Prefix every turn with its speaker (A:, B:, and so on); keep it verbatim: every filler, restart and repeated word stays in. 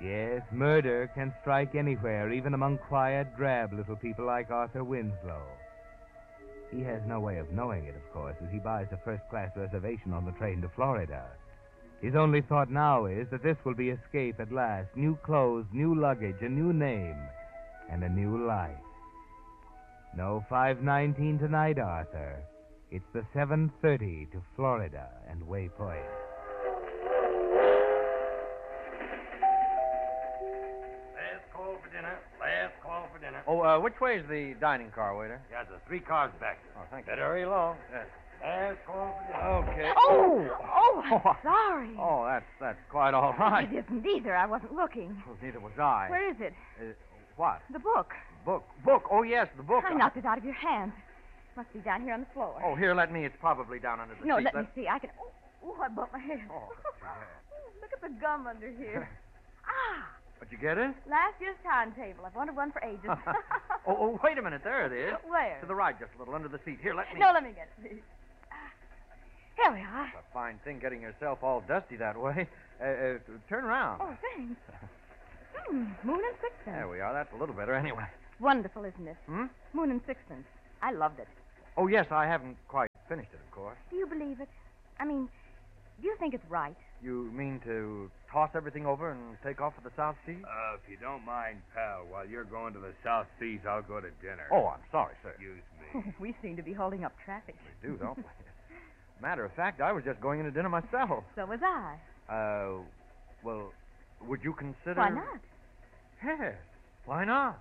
A: Yes, murder can strike anywhere, even among quiet, drab little people like Arthur Winslow. He has no way of knowing it, of course, as he buys a first-class reservation on the train to Florida. His only thought now is that this will be escape at last. New clothes, new luggage, a new name, and a new life. No five nineteen tonight, Arthur. It's the seven thirty to Florida and Waypoint.
B: Last call for dinner. Last call for dinner.
C: Oh, uh, which way is the dining car, waiter?
B: Yeah, there's three cars back.
C: Oh, thank you.
B: Better hurry along. Yes. Last call for dinner.
C: Okay.
D: Oh! Oh, I'm sorry.
C: Oh, that's that's quite all right.
D: It isn't either. I wasn't looking.
C: Well, neither was I.
D: Where is it?
C: Uh, what?
D: The book.
C: Book. Book. Oh, yes, the book.
D: I knocked it out of your hand. Must be down here on the floor.
C: Oh, here, let me. It's probably down under the
D: No,
C: seat.
D: let me see. I can... Oh, oh I bumped my head.
C: Oh,
D: Look at the gum under here. Ah!
C: But you get it?
D: Last year's timetable. I've wanted one for ages.
C: oh, oh, wait a minute. There it is.
D: Where?
C: To the right, just a little, under the seat. Here, let me...
D: No, let me get it, please. Ah, here we are.
C: It's a fine thing getting yourself all dusty that way. Uh, uh, turn around.
D: Oh, thanks. Hmm, Moon and Sixpence.
C: There we are. That's a little better anyway.
D: Wonderful, isn't it?
C: Hmm?
D: Moon and Sixpence. I loved it.
C: Oh, yes, I haven't quite finished it, of course.
D: Do you believe it? I mean, do you think it's right?
C: You mean to toss everything over and take off for the South Seas?
B: Uh, if you don't mind, pal, while you're going to the South Seas, I'll go to dinner.
C: Oh, I'm sorry, sir.
B: Excuse me.
D: We seem to be holding up traffic.
C: We do, don't we? Matter of fact, I was just going into dinner myself.
D: So was I.
C: Uh, well, would you consider...
D: Why not?
C: Yes, why not?